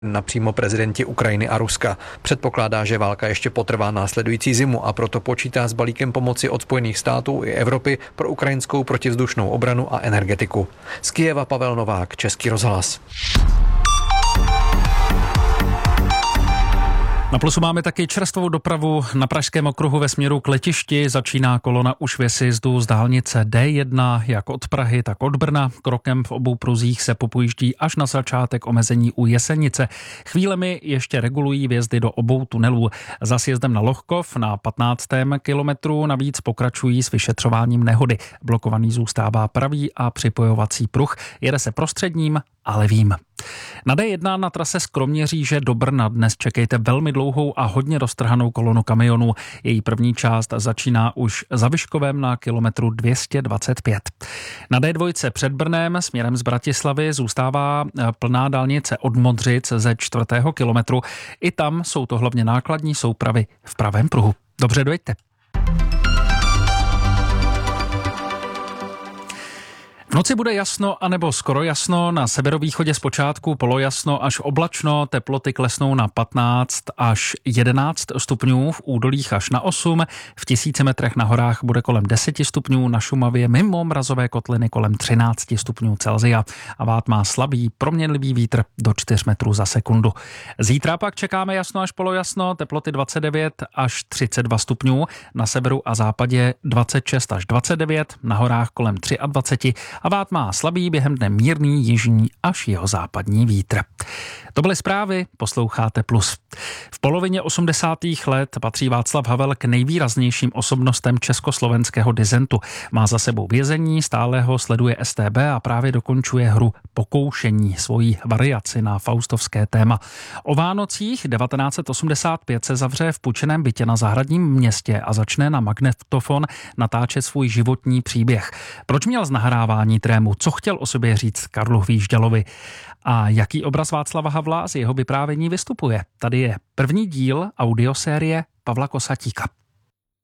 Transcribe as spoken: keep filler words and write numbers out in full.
napřímo prezidenti Ukrajiny a Ruska. Předpokládá, že válka ještě potrvá následující zimu a proto počítá s balíkem pomoci od Spojených států i Evropy pro ukrajinskou protivzdušnou obranu a energetiku. Z Kyjeva Pavel Novák, Český rozhlas. Na Plusu máme taky čerstvou dopravu. Na Pražském okruhu ve směru k letišti začíná kolona už ve sjezdu z dálnice D jedna, jak od Prahy, tak od Brna. Krokem v obou pruzích se popojíždí až na začátek omezení u Jesenice. Chvílemi ještě regulují vjezdy do obou tunelů. Za sjezdem na Lohkov na patnáctém kilometru navíc pokračují s vyšetřováním nehody. Blokovaný zůstává pravý a připojovací pruh. Jede se prostředním a levým. Na D jedna na trase z Kroměříže do Brna dnes čekejte velmi dlouhou a hodně roztrhanou kolonu kamionů. Její první část začíná už za Vyškovem na kilometru dvě stě dvacet pět. Na D dva před Brnem směrem z Bratislavy zůstává plná dálnice od Modřic ze čtvrtého kilometru. I tam jsou to hlavně nákladní soupravy v pravém pruhu. Dobře, dojďte. V noci bude jasno anebo skoro jasno, na severovýchodě zpočátku polojasno až oblačno, teploty klesnou na patnáct až jedenáct stupňů, v údolích až na osm, v tisíci metrech na horách bude kolem deset stupňů, na Šumavě mimo mrazové kotliny kolem třináct stupňů Celsia a vád má slabý proměnlivý vítr do čtyř metrů za sekundu. Zítra pak čekáme jasno až polojasno, teploty dvacet devět až třicet dva stupňů, na severu a západě dvacet šest až dvacet devět, na horách kolem dvacet tři a vád má slabý, během dne mírný jižní až jihozápadní vítr. To byly zprávy, posloucháte Plus. V polovině osmdesátých let patří Václav Havel k nejvýraznějším osobnostem československého disentu. Má za sebou vězení, stále ho sleduje S T B a právě dokončuje hru Pokoušení, svojí variaci na faustovské téma. O Vánocích devatenáct set osmdesát pět se zavře v půjčeném bytě na Zahradním městě a začne na magnetofon natáčet svůj životní příběh. Proč měl z nahrávání trému? Co chtěl o sobě říct Karlu Hvížďalovi? A jaký obraz Václava Havla z jeho vyprávění vystupuje? Tady je první díl audiosérie Pavla Kosatíka.